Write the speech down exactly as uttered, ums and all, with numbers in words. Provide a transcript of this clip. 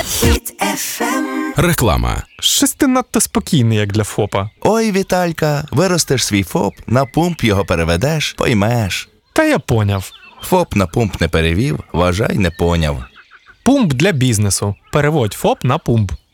Хіт еф ем. Реклама. Щось ти надто спокійний, як для ФОПа. Ой, Віталька, виростеш свій ФОП, на пумп його переведеш, поймеш. Та я поняв. ФОП на пумп не перевів, вважай, не поняв. Пумп для бізнесу. Переводь ФОП на пумп.